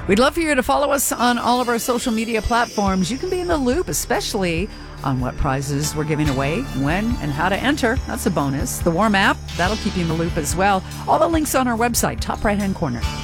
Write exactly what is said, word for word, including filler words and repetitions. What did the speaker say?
We'd love for you to follow us on all of our social media platforms. You can be in the loop, especially on what prizes we're giving away, when, and how to enter. That's a bonus. The Warm app, that'll keep you in the loop as well. All the links on our website, top right-hand corner.